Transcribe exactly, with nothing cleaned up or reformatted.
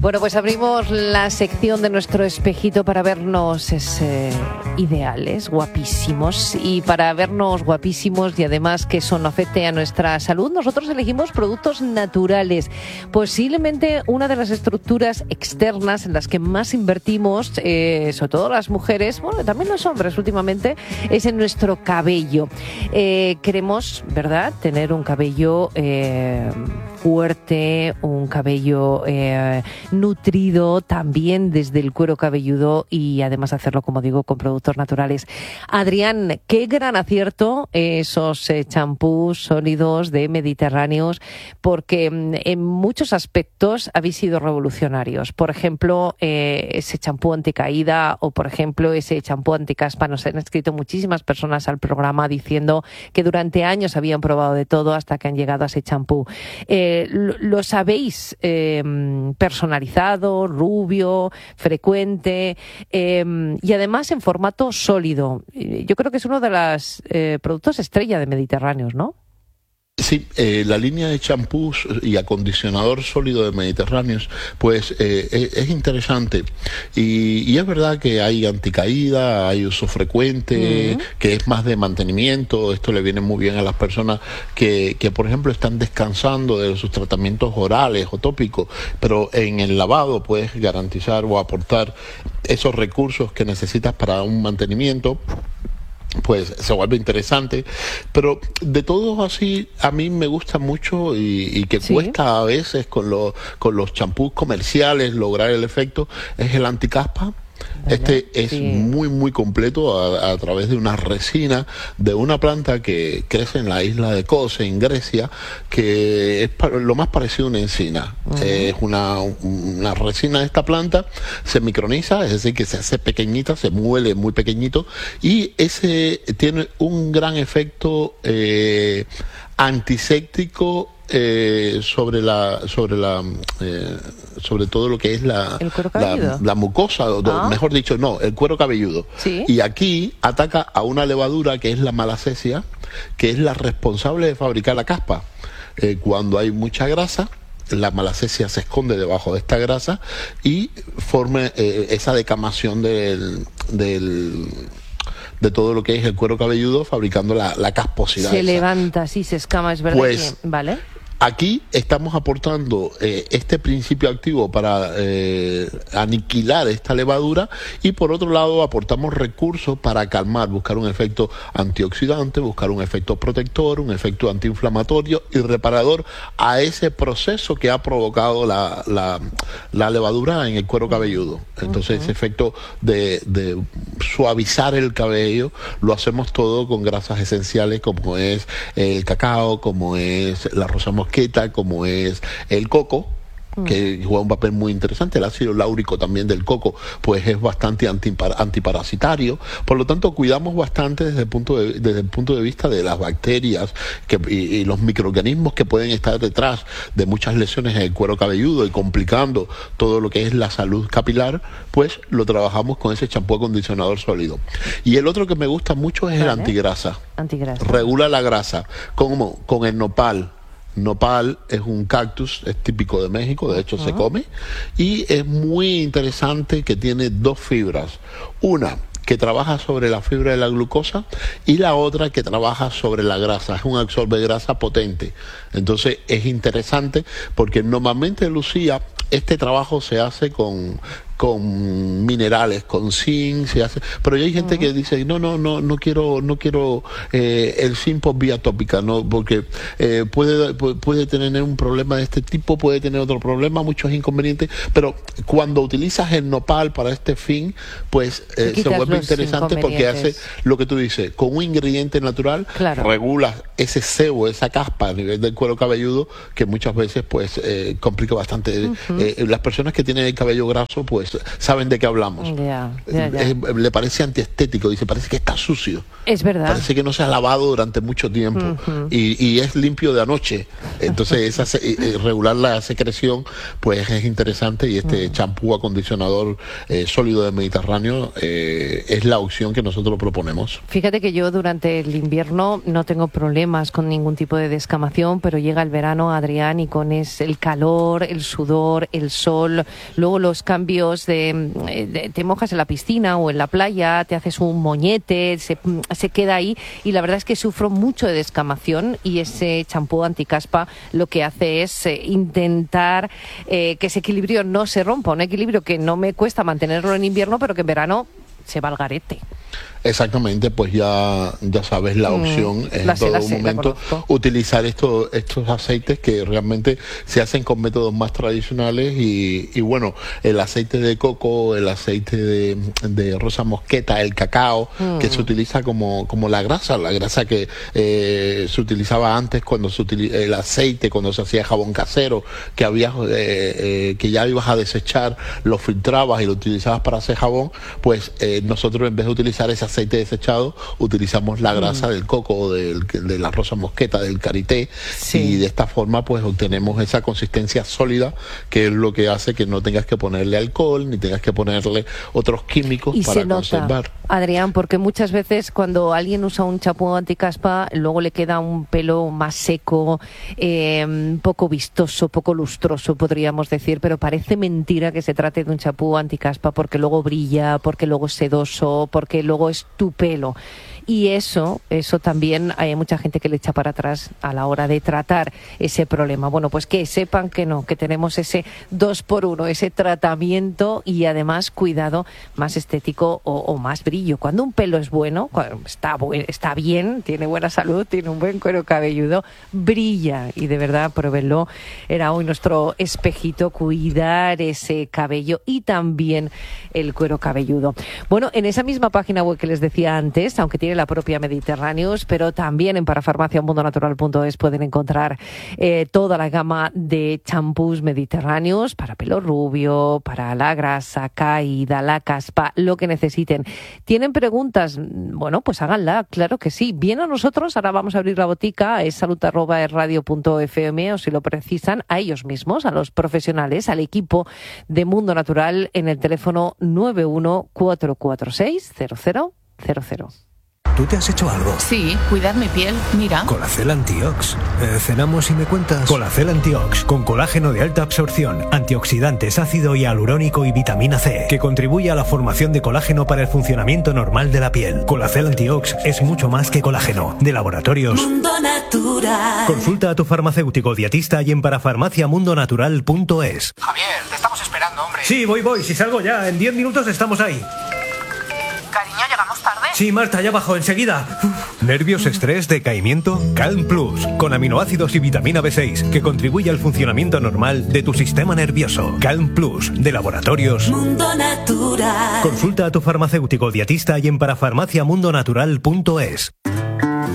Bueno, pues abrimos la sección de nuestro espejito para vernos es, eh, ideales, guapísimos. Y para vernos guapísimos y además que eso no afecte a nuestra salud, nosotros elegimos productos naturales. Posiblemente una de las estructuras externas en las que más invertimos, eh, sobre todo las mujeres, bueno, también los hombres últimamente, es en nuestro cabello. Eh, queremos, ¿verdad?, tener un cabello eh, fuerte, un cabello eh, nutrido también desde el cuero cabelludo y además hacerlo, como digo, con productos naturales. Adrián, qué gran acierto esos eh, champús sólidos de Mediterráneos, porque en muchos aspectos habéis sido revolucionarios. Por ejemplo, eh, ese champú anticaída o, por ejemplo, ese champú anticaspa. Nos han escrito muchísimas personas al programa diciendo que durante años habían probado de todo hasta que han llegado a ese champú. Eh, lo, ¿Lo sabéis eh, personalizado, rubio, frecuente eh, y además en formato sólido? Yo creo que es uno de los eh, productos estrella de Mediterráneos, ¿no? Sí, eh, la línea de champús y acondicionador sólido de Mediterráneos, pues eh, es, es interesante. Y, y es verdad que hay anticaída, hay uso frecuente, uh-huh. que es más de mantenimiento. Esto le viene muy bien a las personas que, que, por ejemplo, están descansando de sus tratamientos orales o tópicos, pero en el lavado puedes garantizar o aportar esos recursos que necesitas para un mantenimiento. Pues se vuelve interesante, pero de todos así a mí me gusta mucho y, y que ¿sí? cuesta a veces con los con los champús comerciales lograr el efecto, es el anticaspa. Este es sí. muy muy completo a, a través de una resina de una planta que crece en la isla de Kos, en Grecia, que es lo más parecido a una encina. Uh-huh. Eh, es una, una resina de esta planta, se microniza, es decir, que se hace pequeñita, se muele muy pequeñito, y ese tiene un gran efecto eh, antiséptico Eh, sobre la sobre la eh, sobre todo lo que es la la, la mucosa, o ah. mejor dicho, no, el cuero cabelludo. ¿Sí? Y aquí ataca a una levadura que es la malacesia, que es la responsable de fabricar la caspa. Eh, cuando hay mucha grasa, la malacesia se esconde debajo de esta grasa y forma eh, esa decamación del del de todo lo que es el cuero cabelludo, fabricando la, la casposidad. Se esa. levanta, sí, se escama, es verdad. Pues, que, ¿vale? Aquí estamos aportando eh, este principio activo para eh, aniquilar esta levadura, y por otro lado aportamos recursos para calmar, buscar un efecto antioxidante, buscar un efecto protector, un efecto antiinflamatorio y reparador a ese proceso que ha provocado la, la, la levadura en el cuero cabelludo. Entonces uh-huh. ese efecto de, de suavizar el cabello lo hacemos todo con grasas esenciales como es el cacao, como es la rosa mosqueta, como es el coco, que juega un papel muy interesante. El ácido láurico también del coco pues es bastante antipar antiparasitario. Por lo tanto, cuidamos bastante desde el punto de, desde el punto de vista de las bacterias que, y, y los microorganismos que pueden estar detrás de muchas lesiones en el cuero cabelludo y complicando todo lo que es la salud capilar. Pues lo trabajamos con ese champú acondicionador sólido. Y el otro que me gusta mucho es ¿vale? el antigrasa. Antigrasa. Regula la grasa. ¿Cómo? Con el nopal. Nopal es un cactus, es típico de México, de hecho uh-huh. se come, y es muy interesante que tiene dos fibras. Una que trabaja sobre la fibra de la glucosa y la otra que trabaja sobre la grasa. Es un absorbe grasa potente. Entonces es interesante porque normalmente, Lucía, este trabajo se hace con con minerales, con zinc, se hace, pero hay gente uh-huh. que dice no, no, no, no quiero, no quiero eh, el zinc por vía tópica, no, porque eh, puede, puede tener un problema de este tipo, puede tener otro problema, muchos inconvenientes, pero cuando utilizas el nopal para este fin, pues eh, se vuelve interesante porque hace lo que tú dices, con un ingrediente natural, claro. regula ese sebo, esa caspa a nivel del cuero cabelludo, que muchas veces pues eh, complica bastante. Uh-huh. eh, las personas que tienen el cabello graso, pues saben de qué hablamos. Ya, ya, ya. Eh, le parece antiestético, dice, parece que está sucio. Es verdad. Parece que no se ha lavado durante mucho tiempo uh-huh. y, y es limpio de anoche. Entonces, esa se, eh, regular la secreción, pues es interesante, y este champú uh-huh. acondicionador eh, sólido del Mediterráneo eh, es la opción que nosotros proponemos. Fíjate que yo durante el invierno no tengo problemas con ningún tipo de descamación, pero llega el verano, Adrián, y con es el calor, el sudor, el sol, luego los cambios de, de te mojas en la piscina o en la playa, te haces un moñete, se, se queda ahí, y la verdad es que sufro mucho de descamación, y ese champú anticaspa lo que hace es eh, intentar eh, que ese equilibrio no se rompa, un equilibrio que no me cuesta mantenerlo en invierno, pero que en verano se va al garete. Exactamente, pues ya, ya sabes la opción mm, en la todo sé, momento utilizar estos estos aceites que realmente se hacen con métodos más tradicionales, y, y bueno, el aceite de coco, el aceite de, de rosa mosqueta, el cacao, mm. que se utiliza como, como la grasa, la grasa que eh, se utilizaba antes cuando se utiliza el aceite, cuando se hacía jabón casero, que había eh, eh, que ya ibas a desechar, lo filtrabas y lo utilizabas para hacer jabón, pues eh, nosotros en vez de utilizar ese aceite desechado, utilizamos la grasa mm. del coco o del, de la rosa mosqueta, del karité, sí. y de esta forma pues obtenemos esa consistencia sólida, que es lo que hace que no tengas que ponerle alcohol, ni tengas que ponerle otros químicos y para se nota, conservar. Adrián, porque muchas veces cuando alguien usa un champú anticaspa, luego le queda un pelo más seco, eh, poco vistoso, poco lustroso, podríamos decir, pero parece mentira que se trate de un champú anticaspa, porque luego brilla, porque luego es sedoso, porque luego es tu pelo. Y eso, eso también hay mucha gente que le echa para atrás a la hora de tratar ese problema. Bueno, pues que sepan que no, que tenemos ese dos por uno, ese tratamiento y además cuidado más estético o, o más brillo. Cuando un pelo es bueno, cuando está, buen, está bien, tiene buena salud, tiene un buen cuero cabelludo, brilla, y de verdad, pruébenlo. Era hoy nuestro espejito, cuidar ese cabello y también el cuero cabelludo. Bueno, en esa misma página web que les decía antes, aunque tiene la propia Mediterráneos, pero también en parafarmacia mundo natural punto es pueden encontrar eh, toda la gama de champús mediterráneos para pelo rubio, para la grasa caída, la caspa, lo que necesiten. ¿Tienen preguntas? Bueno, pues háganla, claro que sí. Bien a nosotros, ahora vamos a abrir la botica, es salud arroba radio punto f m, o si lo precisan, a ellos mismos, a los profesionales, al equipo de Mundo Natural en el teléfono nueve uno cuatro cuatro seis cero cero cero cero. ¿Tú te has hecho algo? Sí, cuidar mi piel, mira. Colacel Antiox. Eh, ¿Cenamos y me cuentas? Colacel Antiox, con colágeno de alta absorción, antioxidantes, ácido hialurónico y vitamina C, que contribuye a la formación de colágeno para el funcionamiento normal de la piel. Colacel Antiox es mucho más que colágeno. De Laboratorios Mundo Natural. Consulta a tu farmacéutico dietista y en parafarmacia mundo natural punto es. Javier, te estamos esperando, hombre. Sí, voy, voy. Si salgo ya, en diez minutos estamos ahí. Cariño, ¿llegamos tarde? Sí, Marta, ya bajo, enseguida. Uf. ¿Nervios, estrés, decaimiento? Calm Plus, con aminoácidos y vitamina B seis, que contribuye al funcionamiento normal de tu sistema nervioso. Calm Plus, de Laboratorios Mundo Natural. Consulta a tu farmacéutico dietista y en parafarmacia mundo natural punto es.